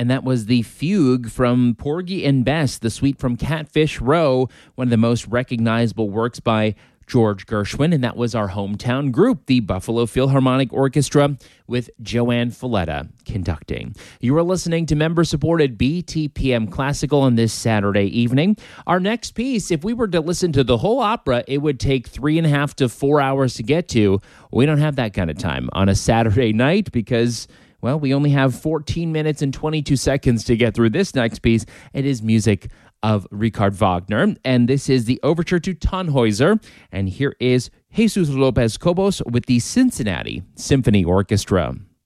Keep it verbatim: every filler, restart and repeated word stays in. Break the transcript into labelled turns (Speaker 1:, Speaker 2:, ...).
Speaker 1: and that was the fugue from Porgy and Bess, the suite from Catfish Row, one of the most recognizable works by George Gershwin, and that was our hometown group, the Buffalo Philharmonic Orchestra, with Joanne Falletta conducting. You are listening to member-supported B T P M Classical on this Saturday evening. Our next piece, if we were to listen to the whole opera, it would take three and a half to four hours to get to. We don't have that kind of time on a Saturday night because, well, we only have fourteen minutes and twenty-two seconds to get through this next piece. It is music of Richard Wagner, and this is the Overture to Tannhäuser, and here is Jesus Lopez Cobos with the Cincinnati Symphony Orchestra.